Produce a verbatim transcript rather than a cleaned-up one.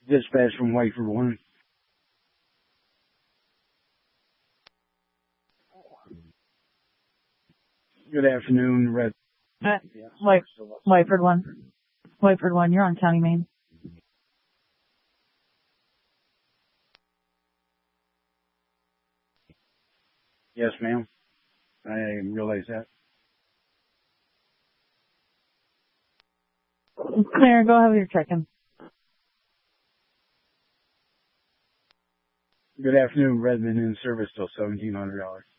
Dispatch from Whiteford one. Good afternoon, Red. Uh, White, Whiteford one. Whiteford one, you're on County Main. Yes, ma'am. I realize that. Claire, go have your check-in. Good afternoon, Redmond in service till seventeen hundred dollars.